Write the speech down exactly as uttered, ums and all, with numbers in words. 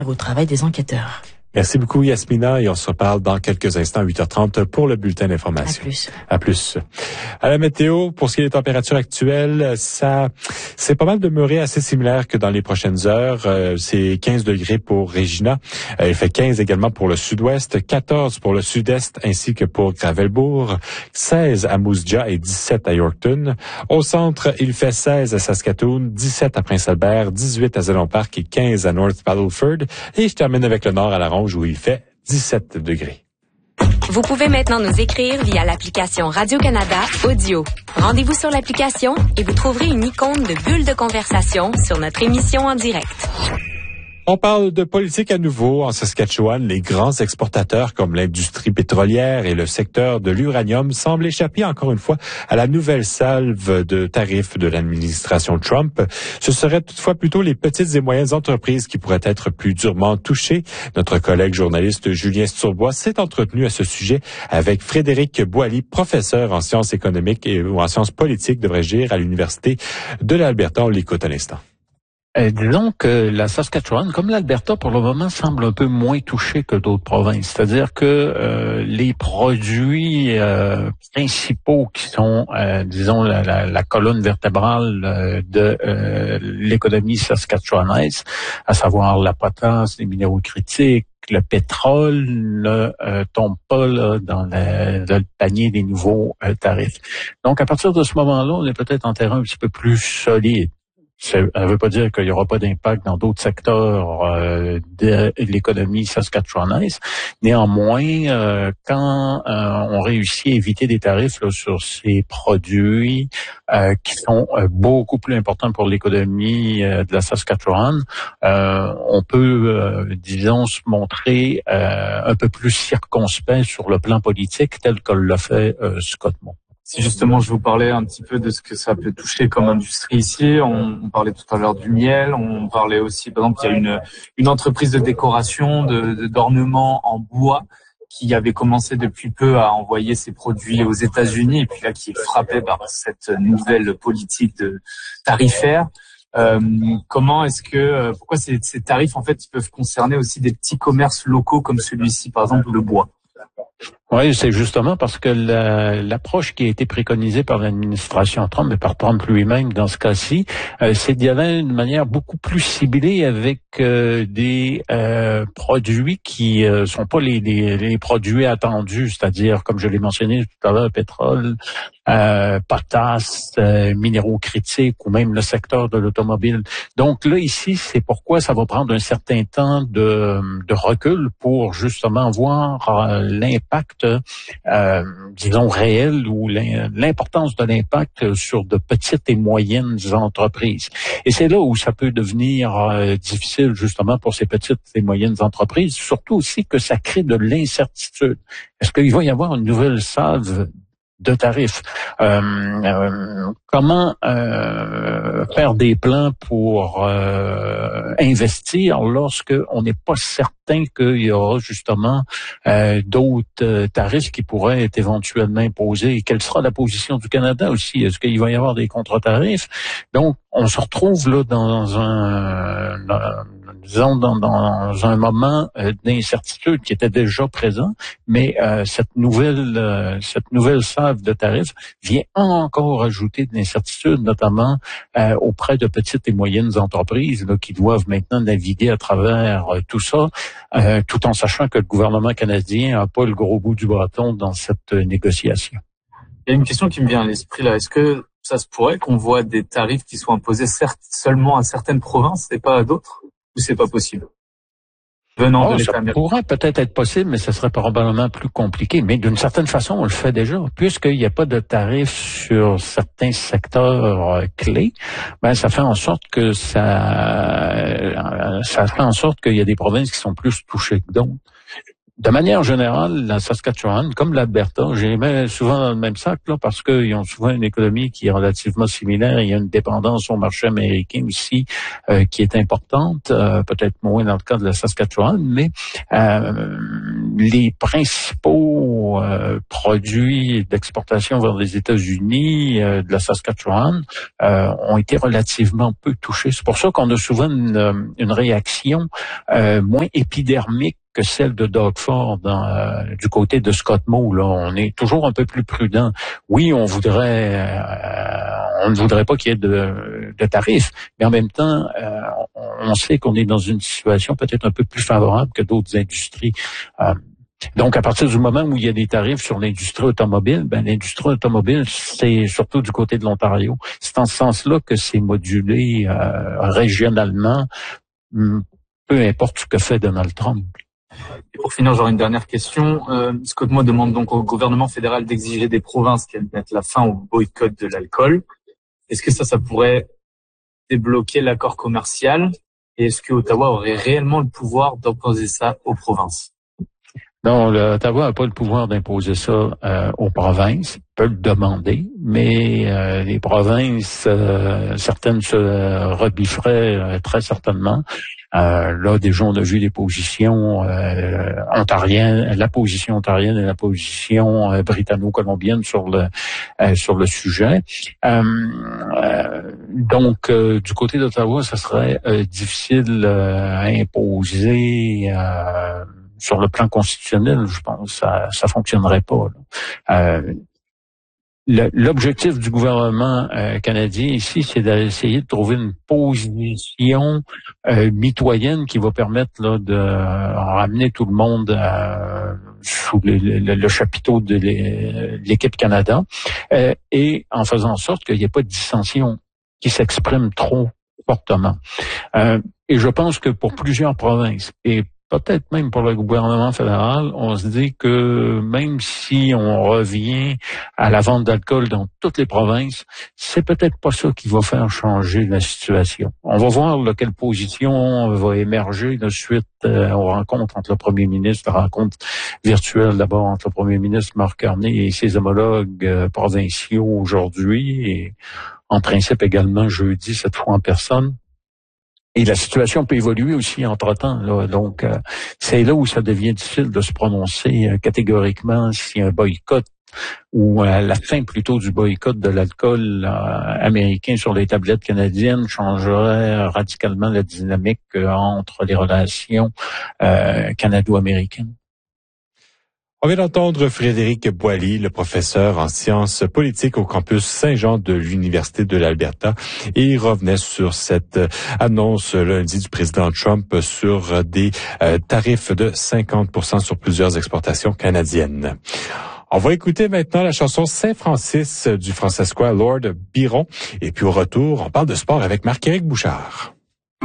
au travail des enquêteurs. Merci beaucoup, Yasmina, et on se reparle dans quelques instants à huit heures trente pour le bulletin d'information. À plus. À plus. À la météo, pour ce qui est des températures actuelles, ça, c'est pas mal demeuré assez similaire que dans les prochaines heures. Euh, c'est quinze degrés pour Regina. Euh, il fait quinze également pour le sud-ouest, quatorze pour le sud-est ainsi que pour Gravelbourg, seize à Moose Jaw et dix-sept à Yorkton. Au centre, il fait seize à Saskatoon, dix-sept à Prince-Albert, dix-huit à Zélon Park et quinze à North Battleford. Et je termine avec le nord à la Ronde où il fait dix-sept degrés. Vous pouvez maintenant nous écrire via l'application Radio-Canada Audio. Rendez-vous sur l'application et vous trouverez une icône de bulle de conversation sur notre émission en direct. On parle de politique à nouveau en Saskatchewan. Les grands exportateurs comme l'industrie pétrolière et le secteur de l'uranium semblent échapper encore une fois à la nouvelle salve de tarifs de l'administration Trump. Ce seraient toutefois plutôt les petites et moyennes entreprises qui pourraient être plus durement touchées. Notre collègue journaliste Julien Sturbois s'est entretenu à ce sujet avec Frédéric Boily, professeur en sciences économiques et ou en sciences politiques, devrais-je dire, à l'Université de l'Alberta. On l'écoute un instant. Euh, disons que la Saskatchewan, comme l'Alberta, pour le moment, semble un peu moins touchée que d'autres provinces. C'est-à-dire que euh, les produits euh, principaux qui sont, euh, disons, la, la, la colonne vertébrale euh, de euh, l'économie saskatchewanaise, à savoir la potasse, les minéraux critiques, le pétrole ne euh, tombe pas là, dans, le, dans le panier des nouveaux euh, tarifs. Donc, à partir de ce moment-là, on est peut-être en terrain un petit peu plus solide. Ça ne veut pas dire qu'il n'y aura pas d'impact dans d'autres secteurs euh, de l'économie saskatchewanaise. Néanmoins, euh, quand euh, on réussit à éviter des tarifs là, sur ces produits euh, qui sont euh, beaucoup plus importants pour l'économie euh, de la Saskatchewan, euh, on peut, euh, disons, se montrer euh, un peu plus circonspect sur le plan politique tel que l'a fait euh, Scott Moe. Si justement je vous parlais un petit peu de ce que ça peut toucher comme industrie ici, on, on parlait tout à l'heure du miel, on parlait aussi, par exemple, il y a une, une entreprise de décoration, de, de, d'ornement en bois qui avait commencé depuis peu à envoyer ses produits aux États-Unis et puis là qui est frappé par cette nouvelle politique de tarifaire. Euh, comment est-ce que, pourquoi ces, ces tarifs en fait ils peuvent concerner aussi des petits commerces locaux comme celui-ci, par exemple le bois? Oui, c'est justement parce que la, l'approche qui a été préconisée par l'administration Trump et par Trump lui-même dans ce cas-ci, euh, c'est d'y aller d'une manière beaucoup plus ciblée avec euh, des euh, produits qui euh, sont pas les, les, les produits attendus, c'est-à-dire, comme je l'ai mentionné tout à l'heure, pétrole, euh, potasse, euh, minéraux critiques ou même le secteur de l'automobile. Donc là, ici, c'est pourquoi ça va prendre un certain temps de, de recul pour justement voir euh, l'impact Euh, disons réel ou l'importance de l'impact sur de petites et moyennes entreprises. Et c'est là où ça peut devenir euh, difficile justement pour ces petites et moyennes entreprises, surtout aussi que ça crée de l'incertitude. Est-ce qu'il va y avoir une nouvelle salve de tarifs? Euh, euh, comment euh, faire des plans pour euh, investir lorsque on n'est pas certain qu'il y aura justement euh, d'autres euh, tarifs qui pourraient être éventuellement imposés? Et quelle sera la position du Canada aussi? Est-ce qu'il va y avoir des contre-tarifs? Donc, on se retrouve là dans un, dans, disons, dans, dans un moment euh, d'incertitude qui était déjà présent, mais euh, cette nouvelle, euh, cette nouvelle salve de tarifs vient encore ajouter de l'incertitude, notamment euh, auprès de petites et moyennes entreprises là, qui doivent maintenant naviguer à travers euh, tout ça, euh, tout en sachant que le gouvernement canadien n'a pas le gros bout du bâton dans cette euh, négociation. Il y a une question qui me vient à l'esprit là. Est-ce que ça se pourrait qu'on voit des tarifs qui soient imposés certes seulement à certaines provinces et pas à d'autres, ou c'est pas possible? Venant oh, de l'État ça américain. pourrait peut-être être possible, mais ce serait probablement plus compliqué. Mais d'une certaine façon, on le fait déjà. Puisqu'il n'y a pas de tarifs sur certains secteurs euh, clés, ben ça fait en sorte que ça, euh, ça fait en sorte qu'il y a des provinces qui sont plus touchées que d'autres. De manière générale, la Saskatchewan, comme l'Alberta, j'ai mis souvent dans le même sac là parce qu'ils ont souvent une économie qui est relativement similaire. Il y a une dépendance au marché américain aussi euh, qui est importante, euh, peut-être moins dans le cas de la Saskatchewan, mais euh, les principaux euh, produits d'exportation vers les États-Unis euh, de la Saskatchewan euh, ont été relativement peu touchés. C'est pour ça qu'on a souvent une, une réaction euh, moins épidermique que celle de Doug Ford dans, euh, du côté de Scott Moe. Là, on est toujours un peu plus prudent. Oui, on voudrait, euh, on ne voudrait pas qu'il y ait de, de tarifs, mais en même temps, euh, on sait qu'on est dans une situation peut-être un peu plus favorable que d'autres industries. Euh, donc, à partir du moment où il y a des tarifs sur l'industrie automobile, ben l'industrie automobile, c'est surtout du côté de l'Ontario. C'est en ce sens-là que c'est modulé euh, régionalement, peu importe ce que fait Donald Trump. Et pour finir, j'aurais une dernière question. Euh, Scott Moe demande donc au gouvernement fédéral d'exiger des provinces qu'elles mettent la fin au boycott de l'alcool. Est-ce que ça, ça pourrait débloquer l'accord commercial? Et est-ce que Ottawa aurait réellement le pouvoir d'imposer ça aux provinces? Non, l'Ottawa n'a pas le pouvoir d'imposer ça euh, aux provinces. Il peut le demander, mais euh, les provinces, euh, certaines se rebifferaient euh, très certainement. Euh, là, déjà, on a vu les positions euh, ontariennes, la position ontarienne et la position euh, britanno-colombienne sur le euh, sur le sujet. Euh, euh, donc, euh, du côté d'Ottawa, ça serait euh, difficile euh, à imposer. Euh, sur le plan constitutionnel, je pense, ça ça fonctionnerait pas. Là. Euh, L'objectif du gouvernement euh, canadien ici, c'est d'essayer de trouver une position euh, mitoyenne qui va permettre là, de ramener tout le monde euh, sous le, le, le chapiteau de l'équipe Canada euh, et en faisant en sorte qu'il n'y ait pas de dissension qui s'exprime trop fortement. Euh, et je pense que pour plusieurs provinces et peut-être même pour le gouvernement fédéral, on se dit que même si on revient à la vente d'alcool dans toutes les provinces, c'est peut-être pas ça qui va faire changer la situation. On va voir là, quelle position va émerger de suite euh, aux rencontres entre le premier ministre, la rencontre virtuelle d'abord entre le premier ministre Mark Carney et ses homologues euh, provinciaux aujourd'hui, et en principe également jeudi, cette fois en personne. Et la situation peut évoluer aussi entre-temps. Là. Donc, euh, c'est là où ça devient difficile de se prononcer euh, catégoriquement si un boycott ou euh, la fin plutôt du boycott de l'alcool euh, américain sur les tablettes canadiennes changerait radicalement la dynamique euh, entre les relations euh, canado-américaines. On vient d'entendre Frédéric Boily, le professeur en sciences politiques au campus Saint-Jean de l'Université de l'Alberta, et il revenait sur cette annonce lundi du président Trump sur des euh, tarifs de cinquante pour cent sur plusieurs exportations canadiennes. On va écouter maintenant la chanson Saint-Francis du Francescois Lord Biron, et puis au retour, on parle de sport avec Marc-Éric Bouchard.